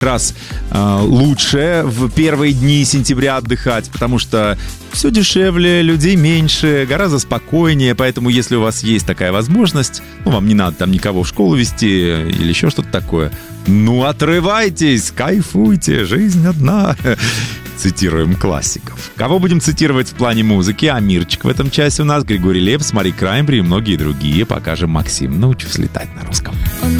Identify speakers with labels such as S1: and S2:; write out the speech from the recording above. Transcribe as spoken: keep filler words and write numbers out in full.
S1: раз э, лучше в первые дни сентября отдыхать, потому что все дешевле, людей меньше, гораздо спокойнее, поэтому если у вас есть такая возможность, ну, вам не надо там никого в школу везти или еще что-то такое, ну, отрывайтесь, кайфуйте, жизнь одна. Цитируем классиков. Кого будем цитировать в плане музыки? Амирчик в этом часе у нас, Григорий Лепс, Мари Краймбри и многие другие. Покажем Максим. Научусь летать на русском.
S2: Он